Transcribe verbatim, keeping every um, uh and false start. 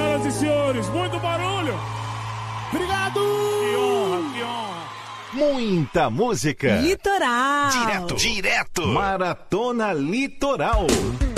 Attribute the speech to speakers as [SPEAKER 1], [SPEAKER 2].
[SPEAKER 1] Senhoras e senhores, muito barulho.
[SPEAKER 2] Obrigado.
[SPEAKER 1] Que honra, que honra.
[SPEAKER 3] Muita música.
[SPEAKER 4] Litoral.
[SPEAKER 3] Direto, direto. Maratona Litoral.